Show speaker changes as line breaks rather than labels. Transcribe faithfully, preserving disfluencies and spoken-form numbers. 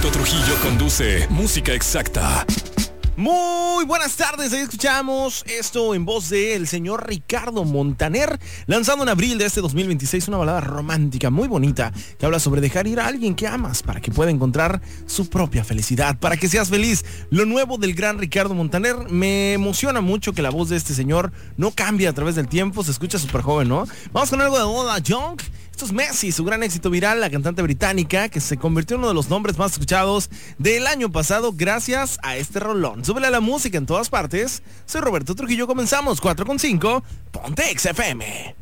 Roberto Trujillo conduce Música Exacta.
Muy buenas tardes, ahí escuchamos esto en voz del señor Ricardo Montaner, lanzando en abril de este dos mil veintiséis una balada romántica muy bonita que habla sobre dejar ir a alguien que amas para que pueda encontrar su propia felicidad, para que seas feliz. Lo nuevo del gran Ricardo Montaner, me emociona mucho que la voz de este señor no cambie a través del tiempo, se escucha súper joven, ¿no? Vamos con algo de Oda Young. Esto es Messi, su gran éxito viral, la cantante británica que se convirtió en uno de los nombres más escuchados del año pasado gracias a este rolón. Súbele a la música en todas partes. Soy Roberto Trujillo, comenzamos cuatro con cinco, Ponte X F M.